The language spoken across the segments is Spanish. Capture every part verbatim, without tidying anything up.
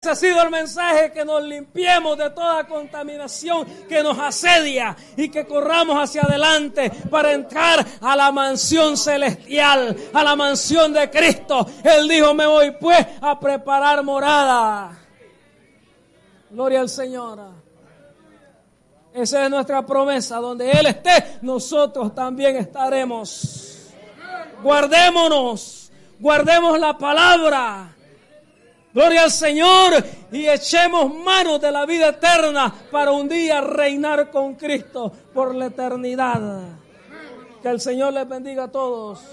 Ese ha sido el mensaje, que nos limpiemos de toda contaminación que nos asedia y que corramos hacia adelante para entrar a la mansión celestial, a la mansión de Cristo. Él dijo: me voy pues a preparar morada. Gloria al Señor. Esa es nuestra promesa. Donde Él esté, nosotros también estaremos. Guardémonos, guardemos la palabra. Gloria al Señor, y echemos manos de la vida eterna para un día reinar con Cristo por la eternidad. Que el Señor les bendiga a todos.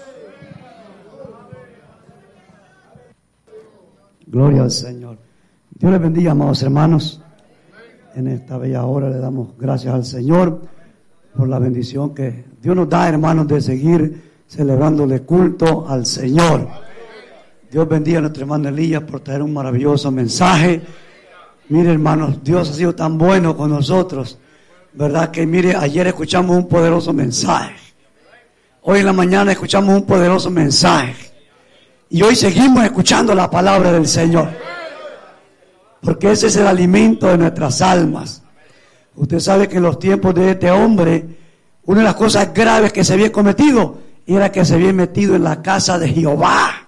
Gloria al Señor. Dios les bendiga, amados hermanos. En esta bella hora le damos gracias al Señor por la bendición que Dios nos da, hermanos, de seguir celebrándole culto al Señor. Dios bendiga a nuestro hermano Elías por traer un maravilloso mensaje. Mire, hermanos, Dios ha sido tan bueno con nosotros, ¿verdad? Que mire, ayer escuchamos un poderoso mensaje. Hoy en la mañana escuchamos un poderoso mensaje. Y hoy seguimos escuchando la palabra del Señor. Porque ese es el alimento de nuestras almas. Usted sabe que en los tiempos de este hombre, una de las cosas graves que se había cometido era que se había metido en la casa de Jehová.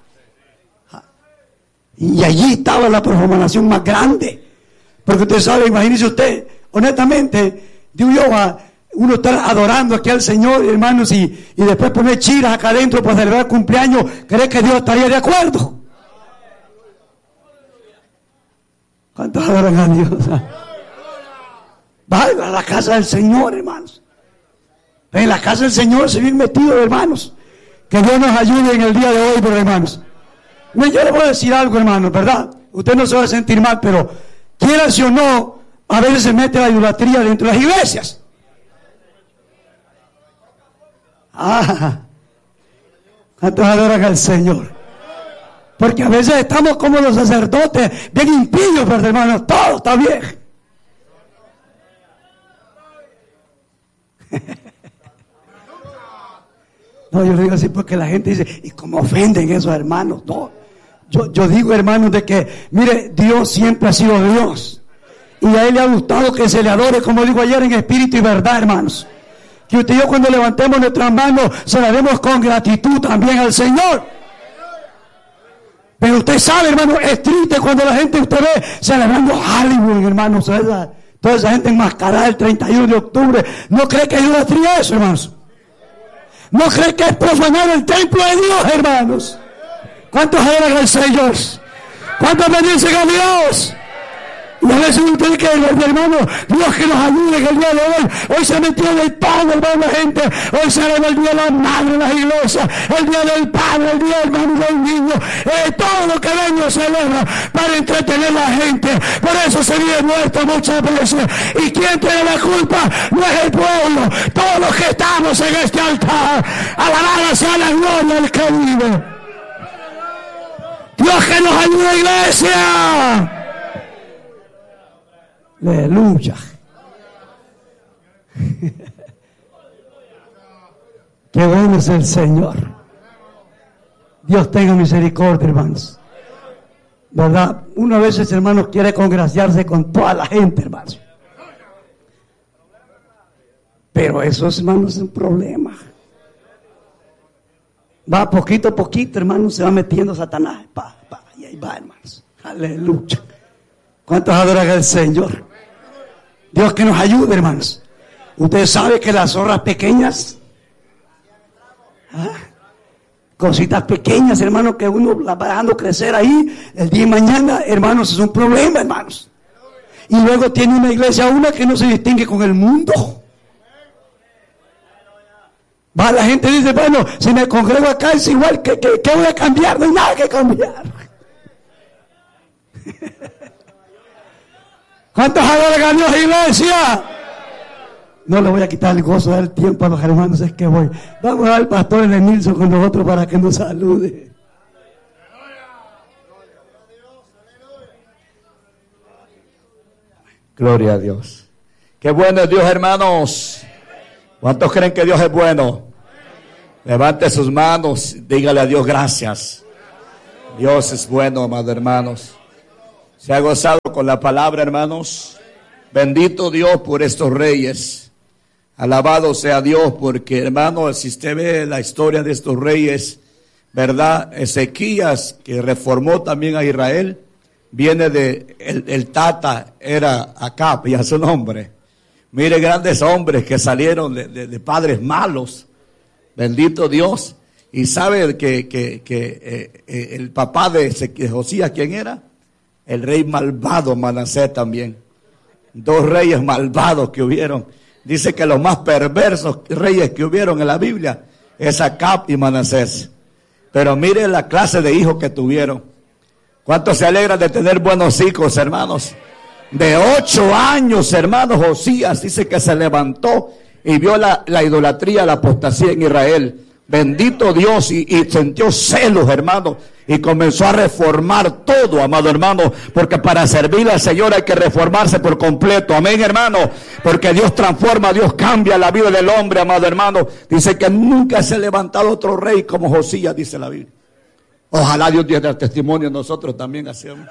Y allí estaba la profanación más grande. Porque usted sabe, imagínese usted, honestamente, Dios Jehová, uno está adorando aquí al Señor, hermanos, y, y después poner chiras acá adentro para celebrar cumpleaños. ¿Cree que Dios estaría de acuerdo? ¿Cuántos adoran a Dios? Vaya a la casa del Señor, hermanos. En la casa del Señor se viene metido, hermanos. Que Dios nos ayude en el día de hoy, pero hermanos. Yo le voy a decir algo, hermano, ¿verdad? Usted no se va a sentir mal, pero quiera si o no, a veces se mete la idolatría dentro de las iglesias. Ah, ¿cuántos adoran al Señor? Porque a veces estamos como los sacerdotes, bien impíos, pero hermanos, todo está bien. No, yo lo digo así porque la gente dice, ¿y cómo ofenden esos hermanos? No. Yo, yo digo, hermanos, de que, mire, Dios siempre ha sido Dios. Y a Él le ha gustado que se le adore, como digo ayer, en espíritu y verdad, hermanos. Que usted y yo, cuando levantemos nuestras manos, se las demos con gratitud también al Señor. Pero usted sabe, hermano, es triste cuando la gente, usted ve, celebrando Halloween, hermanos. Toda esa gente enmascarada el treinta y uno de octubre. ¿No cree que hay idolatría eso, hermanos? ¿No cree que es profanar el templo de Dios, hermanos? ¿Cuántos adoran al Señor? ¿Cuántos bendicen a Dios? Y a veces usted que, hermano, Dios que nos ayude en el día de hoy. Hoy se metió en el Padre, hermano, la gente. Hoy se celebra el Día de la Madre en las iglesias. El Día del Padre, el Día, hermano, del Niño. Eh, todo lo que venga celebra para entretener a la gente. Por eso se vive muerto muchas veces. ¿Y quién tiene la culpa? No es el pueblo. Todos los que estamos en este altar. Alabada sea la gloria del que vive. Dios que nos ayude, iglesia. Aleluya. Qué bueno es el Señor. Dios tenga misericordia, hermanos. ¿Verdad? Uno a veces, hermanos, quiere congraciarse con toda la gente, hermanos. Pero eso, hermanos, es un problema. Va poquito a poquito, hermanos, se va metiendo Satanás. Pa, pa, y ahí va, hermanos. Aleluya. ¿Cuántos adoran al Señor? Dios que nos ayude, hermanos. Usted sabe que las zorras pequeñas, ¿ah? Cositas pequeñas, hermanos, que uno las va dejando crecer ahí, el día de mañana, hermanos, es un problema, hermanos. Y luego tiene una iglesia, una que no se distingue con el mundo. Va, la gente dice, bueno, si me congrego acá es igual, que, que, que voy a cambiar, no hay nada que cambiar. ¿Cuántos adoran a Dios, iglesia? No le voy a quitar el gozo del tiempo a los hermanos, es que voy. Vamos al pastor Elenilson con nosotros para que nos salude. Gloria a Dios. Qué bueno es Dios, hermanos. ¿Cuántos creen que Dios es bueno? Levante sus manos, dígale a Dios gracias. Dios es bueno, amados hermanos. Se ha gozado con la palabra, hermanos. Bendito Dios por estos reyes. Alabado sea Dios, porque, hermano, si usted ve la historia de estos reyes, ¿verdad? Ezequías, que reformó también a Israel, viene de, el, el tata era Acab, y a su nombre. Mire, grandes hombres que salieron de, de, de padres malos. Bendito Dios. Y sabe que, que, que eh, eh, el papá de, de Josías, ¿quién era? El rey malvado Manasés también. Dos reyes malvados que hubieron. Dice que los más perversos reyes que hubieron en la Biblia es Acab y Manasés. Pero mire la clase de hijos que tuvieron. ¿Cuántos se alegran de tener buenos hijos, hermanos? De ocho años, hermanos, Josías dice que se levantó y vio la, la idolatría, la apostasía en Israel. Bendito Dios, y, y sintió celos, hermano, y comenzó a reformar todo, amado hermano, porque para servir al Señor hay que reformarse por completo. Amén, hermano, porque Dios transforma, Dios cambia la vida del hombre, amado hermano. Dice que nunca se ha levantado otro rey como Josías, dice la Biblia. Ojalá Dios diera el testimonio, nosotros también hacemos.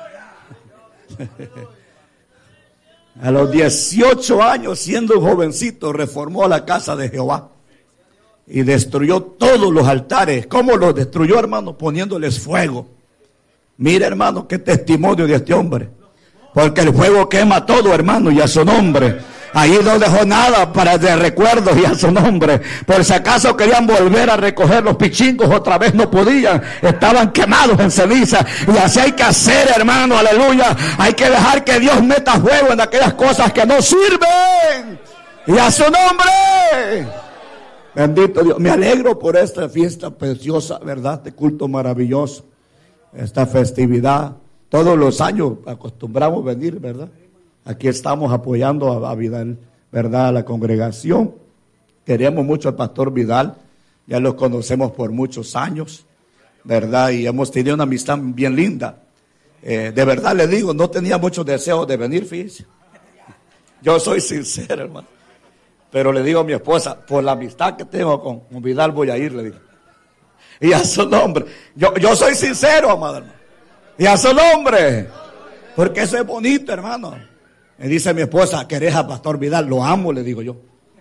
A los dieciocho años, siendo un jovencito, reformó la casa de Jehová. Y destruyó todos los altares. ¿Cómo los destruyó, hermano? Poniéndoles fuego. Mira, hermano, qué testimonio de este hombre. Porque el fuego quema todo, hermano, y a su nombre. Ahí no dejó nada para de recuerdos, y a su nombre. Por si acaso querían volver a recoger los pichingos, otra vez no podían. Estaban quemados en ceniza. Y así hay que hacer, hermano, aleluya. Hay que dejar que Dios meta fuego en aquellas cosas que no sirven. Y a su nombre. Bendito Dios, me alegro por esta fiesta preciosa, ¿verdad? Este culto maravilloso, esta festividad. Todos los años acostumbramos venir, ¿verdad? Aquí estamos apoyando a, a Vidal, ¿verdad? A la congregación. Queremos mucho al pastor Vidal, ya lo conocemos por muchos años, ¿verdad? Y hemos tenido una amistad bien linda. Eh, de verdad le digo, no tenía mucho deseo de venir, fíjese. Yo soy sincero, hermano. Pero le digo a mi esposa, por la amistad que tengo con, con Vidal voy a ir, le digo. Y a su nombre. Yo, yo soy sincero, amado hermano. Y a su nombre. Porque eso es bonito, hermano. Me dice mi esposa, ¿querés a pastor Vidal? Lo amo, le digo yo.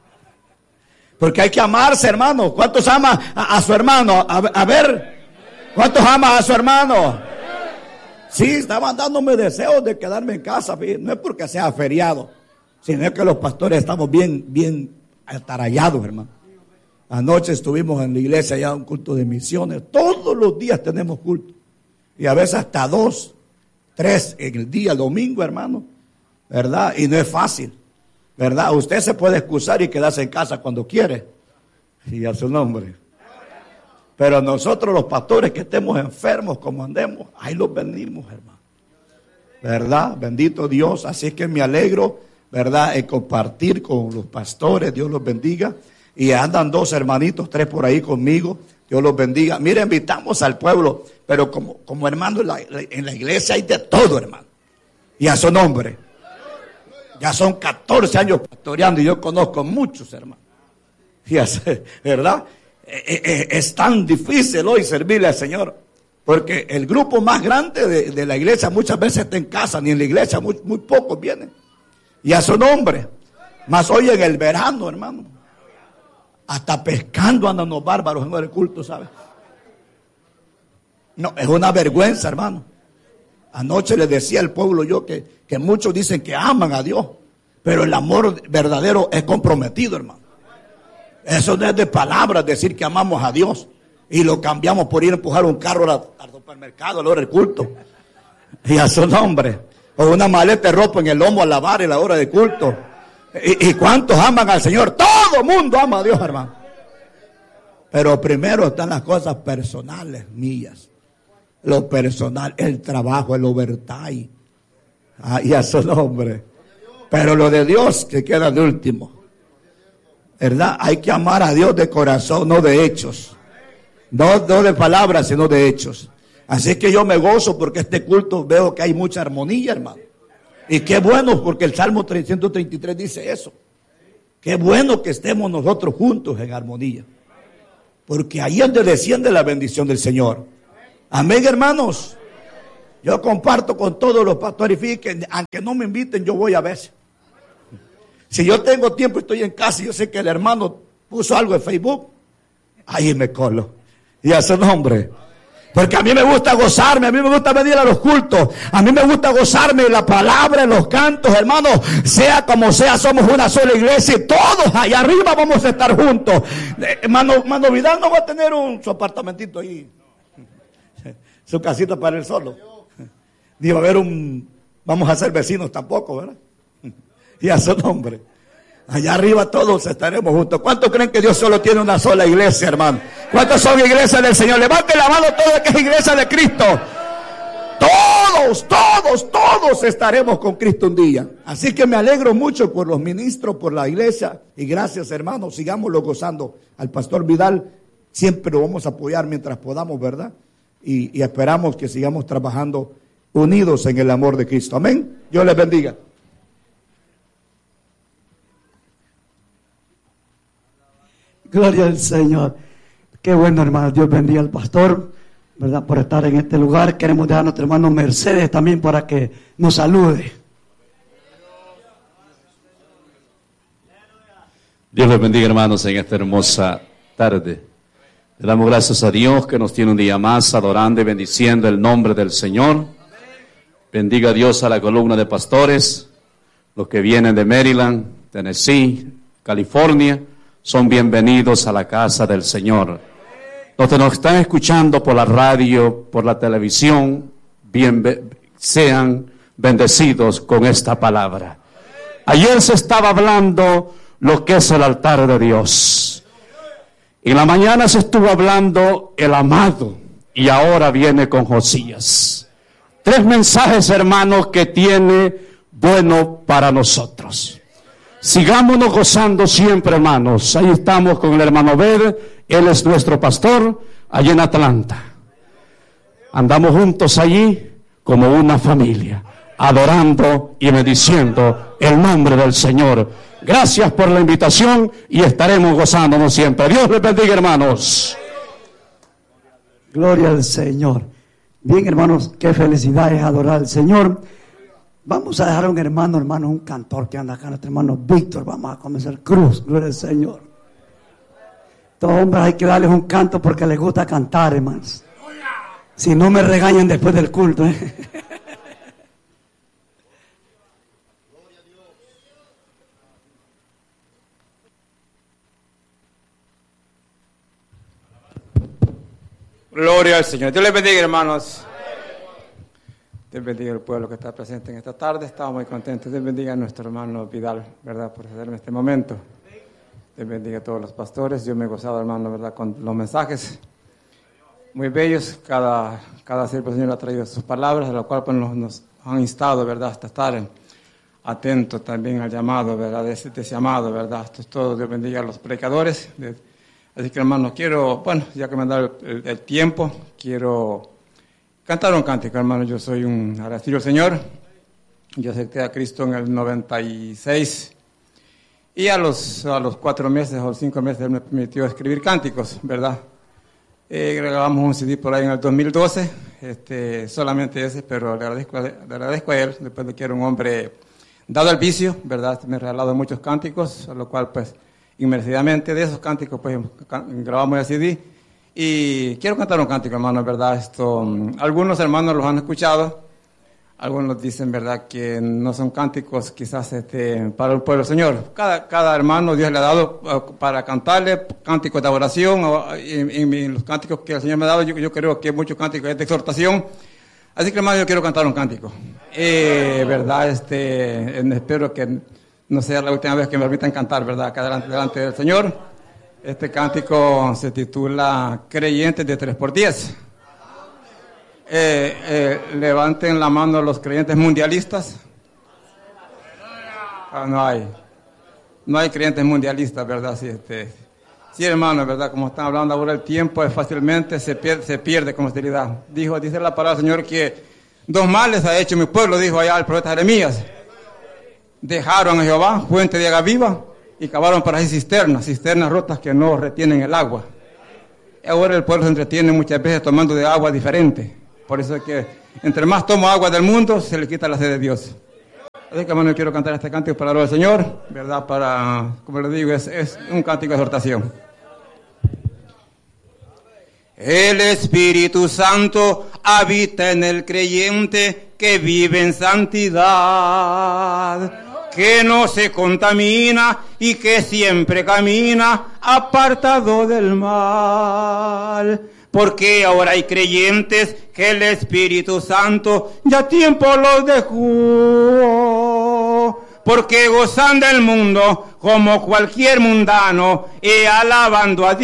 Porque hay que amarse, hermano. ¿Cuántos aman a, a su hermano? A, a ver, ¿cuántos aman a su hermano? Sí, estaban dándome deseos de quedarme en casa. No es porque sea feriado, sino que los pastores estamos bien, bien atarayados, hermano. Anoche estuvimos en la iglesia ya un culto de misiones. Todos los días tenemos culto. Y a veces hasta dos, tres en el día, domingo, hermano. ¿Verdad? Y no es fácil. ¿Verdad? Usted se puede excusar y quedarse en casa cuando quiere. Y a su nombre. Pero nosotros los pastores que estemos enfermos como andemos, ahí los venimos, hermano. ¿Verdad? Bendito Dios. Así es que me alegro, ¿verdad? En compartir con los pastores, Dios los bendiga. Y andan dos hermanitos, tres por ahí conmigo, Dios los bendiga. Mira, invitamos al pueblo, pero como, como hermano en la, en la iglesia hay de todo, hermano. Y a su nombre. Ya son catorce años pastoreando y yo conozco muchos, hermanos. Fíjate, ¿verdad? Es tan difícil hoy servirle al Señor. Porque el grupo más grande de, de la iglesia muchas veces está en casa, ni en la iglesia, muy, muy pocos vienen. Y a su nombre. Más hoy en el verano, hermano. Hasta pescando andan los bárbaros en el culto, ¿sabes? No, es una vergüenza, hermano. Anoche les decía al pueblo yo que, que muchos dicen que aman a Dios, pero el amor verdadero es comprometido, hermano. Eso no es de palabras decir que amamos a Dios y lo cambiamos por ir a empujar un carro al, al supermercado a la hora del culto. Y a su nombre. O una maleta de ropa en el lomo a lavar en la hora de culto. ¿Y, y cuántos aman al Señor? Todo mundo ama a Dios, hermano. Pero primero están las cosas personales mías. Lo personal, el trabajo, el overtime. Ah, y a su nombre. Pero lo de Dios que queda de último. ¿Verdad? Hay que amar a Dios de corazón, no de hechos. No, no de palabras, sino de hechos. Así que yo me gozo porque este culto veo que hay mucha armonía, hermano. Y qué bueno, porque el Salmo trescientos treinta y tres dice eso. Qué bueno que estemos nosotros juntos en armonía. Porque ahí es donde desciende la bendición del Señor. Amén, hermanos. Yo comparto con todos los pastores y fíjense que aunque no me inviten, yo voy a veces. Si yo tengo tiempo y estoy en casa y yo sé que el hermano puso algo en Facebook, ahí me colo. Y a su nombre. Porque a mí me gusta gozarme, a mí me gusta venir a los cultos, a mí me gusta gozarme en la palabra, en los cantos, hermano, sea como sea, somos una sola iglesia y todos allá arriba vamos a estar juntos. Hermano, hermano Vidal no va a tener un, su apartamentito ahí, su casita para él solo. Ni va a haber un, vamos a ser vecinos tampoco, ¿verdad? Y a su nombre. Allá arriba todos estaremos juntos. ¿Cuántos creen que Dios solo tiene una sola iglesia, hermano? ¿Cuántos son iglesias del Señor? Levanten la mano todos que es iglesia de Cristo. Todos, todos, todos estaremos con Cristo un día. Así que me alegro mucho por los ministros, por la iglesia. Y gracias, hermanos. Sigámoslo gozando. Al pastor Vidal siempre lo vamos a apoyar mientras podamos, ¿verdad? Y, y esperamos que sigamos trabajando unidos en el amor de Cristo. Amén. Dios les bendiga. Gloria al Señor. Qué bueno, hermano. Dios bendiga al pastor, ¿verdad? Por estar en este lugar. Queremos dejar a nuestro hermano Mercedes también para que nos salude. Dios les bendiga, hermanos, en esta hermosa tarde. Le damos gracias a Dios que nos tiene un día más adorando y bendiciendo el nombre del Señor. Bendiga a Dios a la columna de pastores, los que vienen de Maryland, Tennessee, California. Son bienvenidos a la casa del Señor. Los que nos están escuchando por la radio, por la televisión, bien, sean bendecidos con esta palabra. Ayer se estaba hablando lo que es el altar de Dios. En la mañana se estuvo hablando el amado y ahora viene con Josías. Tres mensajes, hermanos, que tiene bueno para nosotros. Sigámonos gozando siempre, hermanos. Ahí estamos con el hermano Bed. Él es nuestro pastor allí en Atlanta. Andamos juntos allí como una familia, adorando y bendiciendo el nombre del Señor. Gracias por la invitación y estaremos gozándonos siempre. Dios les bendiga, hermanos. Gloria al Señor. Bien, hermanos, qué felicidad es adorar al Señor. Vamos a dejar a un hermano, hermano, un cantor que anda acá, nuestro hermano Víctor. Vamos a comenzar cruz, gloria al Señor. Estos hombres hay que darles un canto porque les gusta cantar, hermanos. Si no me regañan después del culto, ¿eh? Gloria al Señor. Dios les bendiga, hermanos. Dios bendiga al pueblo que está presente en esta tarde. Estamos muy contentos. Dios bendiga a nuestro hermano Vidal, ¿verdad?, por hacerme este momento. Dios bendiga a todos los pastores. Yo me he gozado, hermano, ¿verdad?, con los mensajes muy bellos. Cada, cada siervo del Señor ha traído sus palabras, a lo cual pues, nos, nos han instado, ¿verdad?, hasta estar atentos también al llamado, ¿verdad?, de ese, de ese llamado, ¿verdad? Esto es todo. Dios bendiga a los predicadores. De, así que, hermano, quiero, bueno, ya que me han dado el, el tiempo, quiero cantar un cántico, hermano. Yo soy un agradecido al Señor. Yo acepté a Cristo en el noventa y seis y a los, a los cuatro meses o cinco meses Él me permitió escribir cánticos, ¿verdad? Eh, grabamos un C D por ahí en el dos mil doce, este, solamente ese, pero le agradezco, le agradezco a Él, después de que era un hombre dado al vicio, ¿verdad? Me ha regalado muchos cánticos, a lo cual, pues, inmerecidamente de esos cánticos, pues, grabamos el C D. Y quiero cantar un cántico, hermano, ¿verdad? Esto, algunos hermanos los han escuchado, algunos dicen, ¿verdad?, que no son cánticos quizás este, para el pueblo del Señor. Cada, cada hermano Dios le ha dado uh, para cantarle cánticos de adoración, uh, y, y, y los cánticos que el Señor me ha dado, yo, yo creo que muchos cánticos es de exhortación. Así que, hermano, yo quiero cantar un cántico. Eh, ¿verdad? Este, espero que no sea la última vez que me permitan cantar, ¿verdad?, acá delante, delante del Señor. Este cántico se titula Creyentes de tres por diez. Eh, eh, levanten la mano los creyentes mundialistas. Ah, no hay. No hay creyentes mundialistas, ¿verdad? Sí, este, sí, hermano, ¿verdad? Como están hablando ahora, el tiempo es fácilmente se pierde, se pierde con facilidad. Dijo, dice la palabra del Señor que dos males ha hecho mi pueblo, dijo allá el profeta Jeremías. Dejaron a Jehová, fuente de agua viva, y cavaron para sí cisternas, cisternas rotas que no retienen el agua. Ahora el pueblo se entretiene muchas veces tomando de agua diferente. Por eso es que entre más tomo agua del mundo, se le quita la sed de Dios. Así que, hermano, quiero cantar este cántico para la gloria del Señor, ¿verdad? Para, como les digo, es, es un cántico de exhortación. El Espíritu Santo habita en el creyente que vive en santidad, que no se contamina y que siempre camina apartado del mal. Porque ahora hay creyentes que el Espíritu Santo ya tiempo los dejó. Porque gozan del mundo como cualquier mundano y alabando a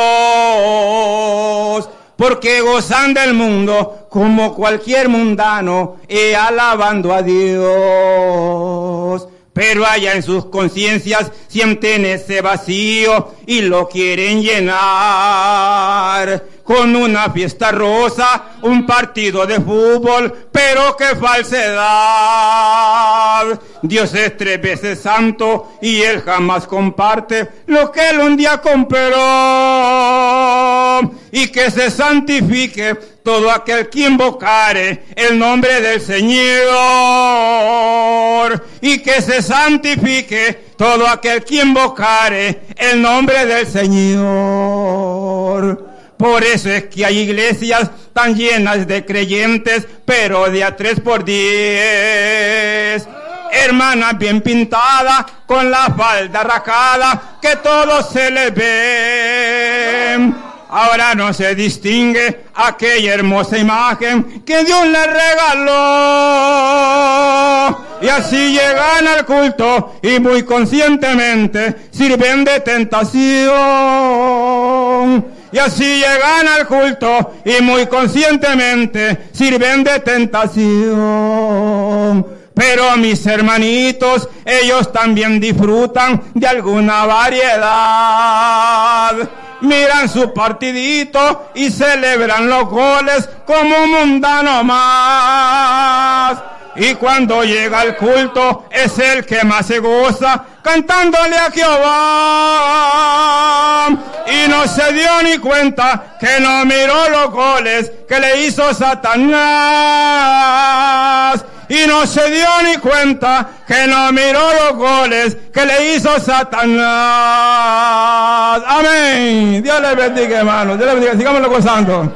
Dios. Porque gozan del mundo como cualquier mundano y alabando a Dios. Pero allá en sus conciencias sienten ese vacío y lo quieren llenar con una fiesta rosa, un partido de fútbol, pero qué falsedad. Dios es tres veces santo y Él jamás comparte lo que Él un día compró. Y que se santifique todo aquel que invocare el nombre del Señor. Y que se santifique todo aquel que invocare el nombre del Señor. Por eso es que hay iglesias tan llenas de creyentes, pero de a tres por diez. Hermanas bien pintadas, con la falda rajada, que todo se les ve. Ahora no se distingue aquella hermosa imagen que Dios le regaló. Y así llegan al culto y muy conscientemente sirven de tentación. Y así llegan al culto y muy conscientemente sirven de tentación. Pero mis hermanitos, ellos también disfrutan de alguna variedad. Miran su partidito y celebran los goles como un mundano más. Y cuando llega el culto es el que más se goza cantándole a Jehová. Y no se dio ni cuenta que no miró los goles que le hizo Satanás. Y no se dio ni cuenta que no miró los goles que le hizo Satanás. Amén. Dios les bendiga, hermanos. Dios les bendiga. Sigámoslo gozando.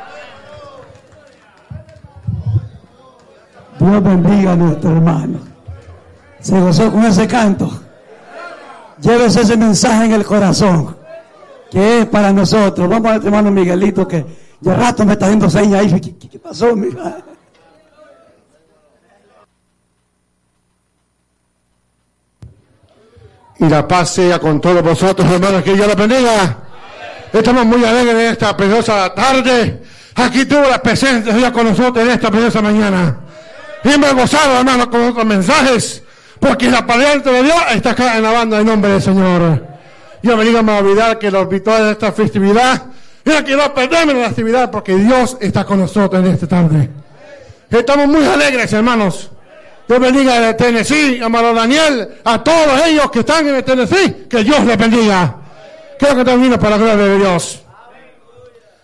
Dios bendiga a nuestro hermano. Se gozó con ese canto. Llévese ese mensaje en el corazón, que es para nosotros. Vamos a nuestro hermano Miguelito, que ya rato me está haciendo señas ahí. ¿Qué, qué, qué pasó, mija? Y la paz sea con todos vosotros, hermanos, que Dios los bendiga. Estamos muy alegres en esta preciosa tarde. Aquí tuvo la presencia de Dios con nosotros en esta preciosa mañana. Y hemos gozado, hermanos, con otros mensajes, porque la palabra de Dios está acá en la banda en nombre del Señor. Yo me digo, a olvidar que los invitó de esta festividad, y que no perdemos la actividad, porque Dios está con nosotros en esta tarde. Estamos muy alegres, hermanos. Dios bendiga de Tennessee, amado Daniel, a todos ellos que están en el Tennessee, que Dios les bendiga. Creo que termino para la gloria de Dios.